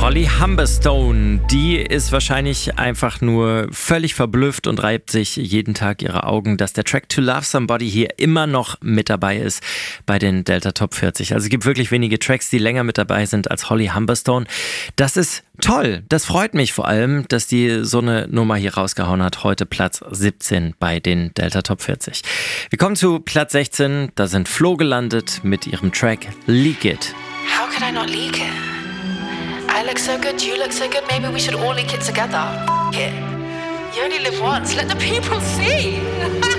Holly Humberstone, die ist wahrscheinlich einfach nur völlig verblüfft und reibt sich jeden Tag ihre Augen, dass der Track To Love Somebody hier immer noch mit dabei ist bei den Delta Top 40. Also es gibt wirklich wenige Tracks, die länger mit dabei sind als Holly Humberstone. Das ist toll. Das freut mich vor allem, dass die so eine Nummer hier rausgehauen hat. Heute Platz 17 bei den Delta Top 40. Wir kommen zu Platz 16. Da sind Flo gelandet mit ihrem Track Leak It. How could I not leak it? I look so good, you look so good, maybe we should all leak it together. F*** it. You only live once, let the people see.